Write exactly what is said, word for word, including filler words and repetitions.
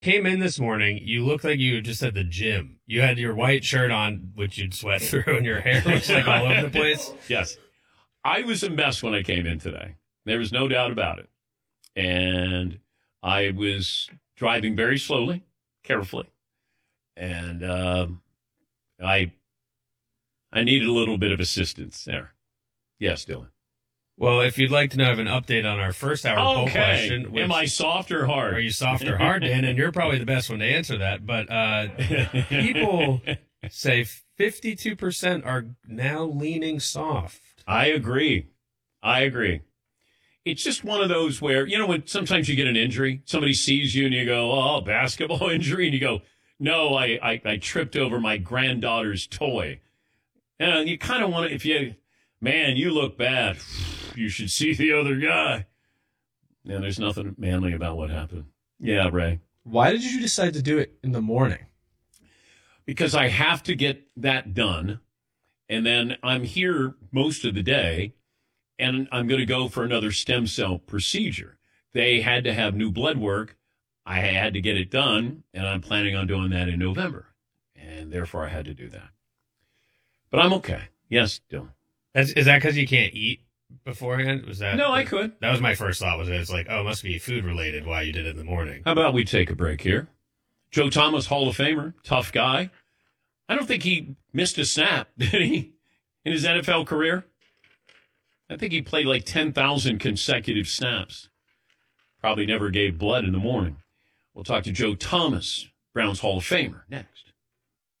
Came in this morning, you looked like you were just at the gym. You had your white shirt on, which you'd sweat through, and your hair was like all over the place. Yes. I was a mess when I came in today. There was no doubt about it. And I was driving very slowly, carefully. And uh, I I needed a little bit of assistance there. Yes, Dylan. Well, if you'd like to know, have an update on our first hour poll Okay. question. Which, Am I soft or hard? Are you soft or hard, Dan? And you're probably the best one to answer that. But uh, people say fifty-two percent are now leaning soft. I agree. I agree. It's just one of those where, you know, when sometimes you get an injury, somebody sees you and you go, oh, basketball injury. And you go, no, I, I, I tripped over my granddaughter's toy. And you kind of want to, if you, man, you look bad. You should see the other guy. Yeah, there's nothing manly about what happened. Yeah, Ray. Why did you decide to do it in the morning? Because I have to get that done. And then I'm here most of the day, and I'm going to go for another stem cell procedure. They had to have new blood work. I had to get it done, and I'm planning on doing that in November. And therefore, I had to do that. But I'm okay. Yes, Dylan. Is, is that because you can't eat beforehand? Was that? No, I could. That was my first thought. Was it? It's like, oh, it must be food related. Why you did it in the morning? How about we take a break here? Joe Thomas, Hall of Famer, tough guy. I don't think he missed a snap, did he, in his N F L career? I think he played like ten thousand consecutive snaps. Probably never gave blood in the morning. We'll talk to Joe Thomas, Browns Hall of Famer, next.